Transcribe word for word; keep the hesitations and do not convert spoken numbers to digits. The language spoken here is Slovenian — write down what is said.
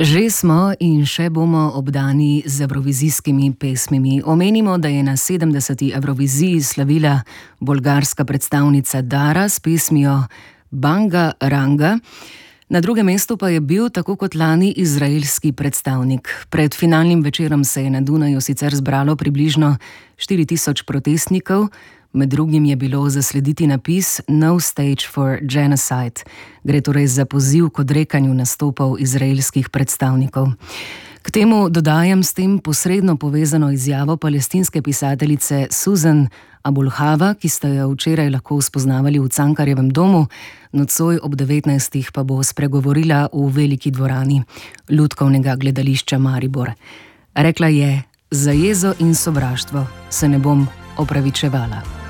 Že smo in še bomo obdani z evrovizijskimi pesmimi. Omenimo, da je na sedemdeseti Evroviziji slavila bolgarska predstavnica Dara s pesmijo Banga Ranga. Na drugem mestu pa je bil, tako kot lani, izraelski predstavnik. Pred finalnim večerom se je na Dunaju sicer zbralo približno štiri tisoč protestnikov. Med drugim je bilo zaslediti napis No Stage for Genocide. Gre torej za poziv k odrekanju nastopov izraelskih predstavnikov. K temu dodajam s tem posredno povezano izjavo palestinske pisateljice Susan Abulhava, ki sta jo včeraj lahko spoznavali v Cankarjevem domu, nocoj ob devetnajstih pa bo spregovorila v veliki dvorani Lutkovnega gledališča Maribor. Rekla je: za jezo in sovraštvo se ne bom opravičevala.